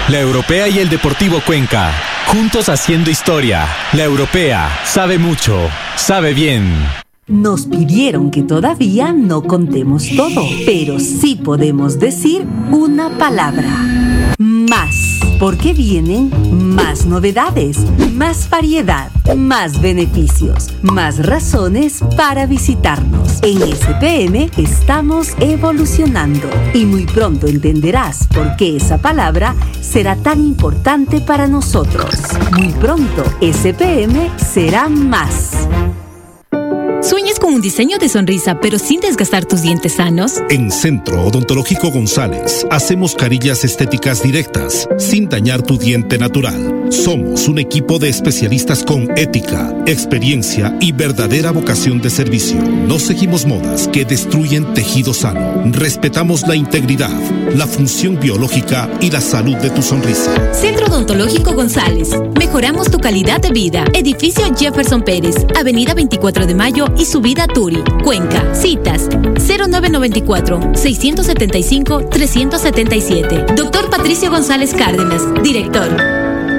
La Europea y el Deportivo Cuenca, juntos haciendo historia. La Europea sabe mucho, sabe bien. Nos pidieron que todavía no contemos todo, pero sí podemos decir una palabra. Más, porque vienen más novedades, más variedad, más beneficios, más razones para visitarnos. En SPM estamos evolucionando y muy pronto entenderás por qué esa palabra será tan importante para nosotros. Muy pronto, SPM será más. ¿Sueñas con un diseño de sonrisa pero sin desgastar tus dientes sanos? En Centro Odontológico González hacemos carillas estéticas directas sin dañar tu diente natural. Somos un equipo de especialistas con ética, experiencia y verdadera vocación de servicio. No seguimos modas que destruyen tejido sano. Respetamos la integridad, la función biológica y la salud de tu sonrisa. Centro Odontológico González. Mejoramos tu calidad de vida. Edificio Jefferson Pérez, Avenida 24 de Mayo y Subida Turi, Cuenca. Citas 0994-675-377. Doctor Patricio González Cárdenas, director.